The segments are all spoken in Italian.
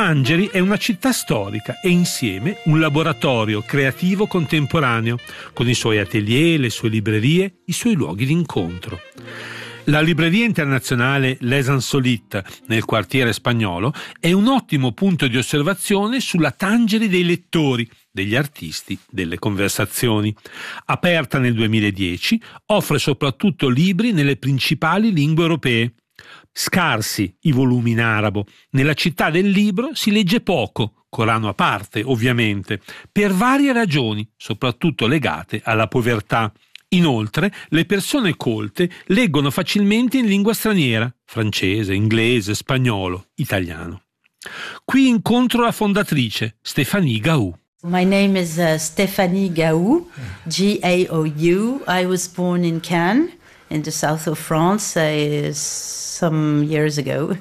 Tangeri è una città storica e insieme un laboratorio creativo contemporaneo, con i suoi atelier, le sue librerie, i suoi luoghi di incontro. La libreria internazionale Les Insolites, nel quartiere spagnolo, è un ottimo punto di osservazione sulla Tangeri dei lettori, degli artisti, delle conversazioni. Aperta nel 2010, offre soprattutto libri nelle principali lingue europee. Scarsi i volumi in arabo. Nella città del libro si legge poco, Corano a parte ovviamente, per varie ragioni, soprattutto legate alla povertà. Inoltre, le persone colte leggono facilmente in lingua straniera, francese, inglese, spagnolo, italiano. Qui incontro la fondatrice, Stéphanie Gaou. My name is Stéphanie Gaou, G-A-O-U. I was born in Cannes, in the south of France, some years ago.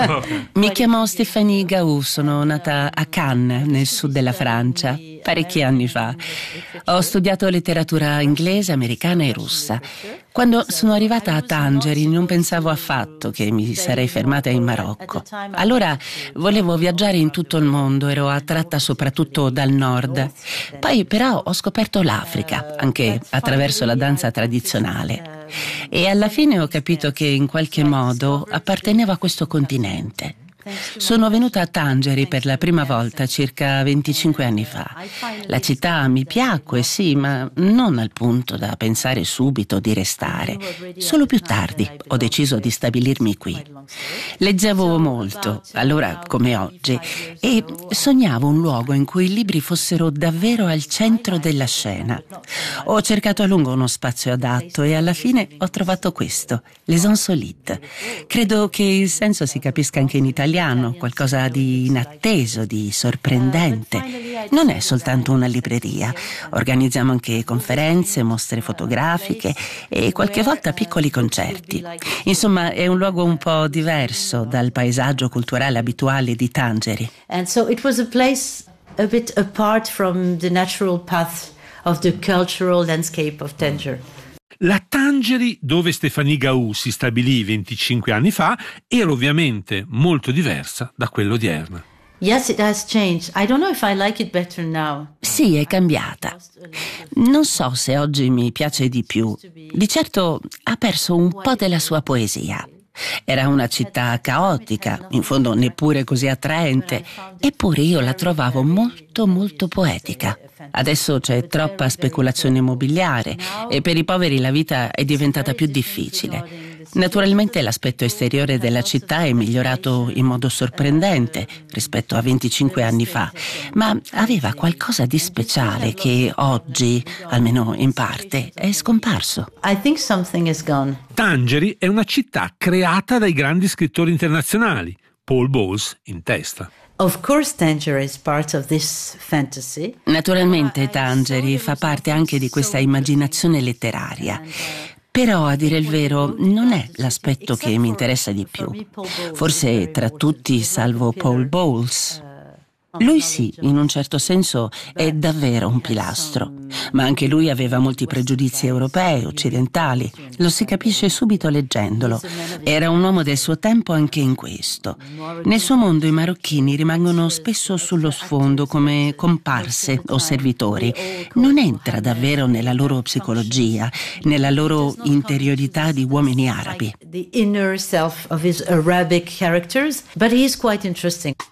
Mi chiamo Stéphanie Gaou, sono nata a Cannes, nel sud della Francia, parecchi anni fa. Ho studiato letteratura inglese, americana e russa. Quando sono arrivata a Tangeri non pensavo affatto che mi sarei fermata in Marocco. Allora volevo viaggiare in tutto il mondo, ero attratta soprattutto dal nord. Poi però ho scoperto l'Africa, anche attraverso la danza tradizionale. E alla fine ho capito che in qualche modo appartenevo a questo continente. Sono venuta a Tangeri per la prima volta circa 25 anni fa. La città mi piacque, sì, ma non al punto da pensare subito di restare. Solo più tardi ho deciso di stabilirmi qui. Leggevo molto, allora come oggi, e sognavo un luogo in cui i libri fossero davvero al centro della scena. Ho cercato a lungo uno spazio adatto e alla fine ho trovato questo, Les Insolites. Credo che il senso si capisca anche in italiano, qualcosa di inatteso, di sorprendente. Non è soltanto una libreria, organizziamo anche conferenze, mostre fotografiche e qualche volta piccoli concerti. Insomma, è un luogo un po' diverso dal paesaggio culturale abituale di Tangeri. And so it was a place a bit apart from the natural path of the cultural landscape of Tanger. La Tangeri, dove Stéphanie Gaou si stabilì 25 anni fa, era ovviamente molto diversa da quella odierna. Yes, it has changed. I don't know if I like it better now. Sì, è cambiata. Non so se oggi mi piace di più. Di certo ha perso un po' della sua poesia. Era una città caotica, in fondo neppure così attraente, eppure io la trovavo molto molto poetica. Adesso c'è troppa speculazione immobiliare e per i poveri la vita è diventata più difficile. Naturalmente l'aspetto esteriore della città è migliorato in modo sorprendente rispetto a 25 anni fa, ma aveva qualcosa di speciale che oggi, almeno in parte, è scomparso. I think something is gone. Tangeri è una città creata dai grandi scrittori internazionali, Paul Bowles in testa. Of course, Tanger is part of this fantasy. Naturalmente Tangeri fa parte anche di questa immaginazione letteraria. Però, a dire il vero, non è l'aspetto che mi interessa di più. Forse tra tutti, salvo Paul Bowles. Lui sì, in un certo senso è davvero un pilastro, ma anche lui aveva molti pregiudizi europei, occidentali, lo si capisce subito leggendolo. Era un uomo del suo tempo anche in questo. Nel suo mondo i marocchini rimangono spesso sullo sfondo come comparse o servitori. Non entra davvero nella loro psicologia, nella loro interiorità di uomini arabi. The inner self of his Arabic characters, but he is quite interesting.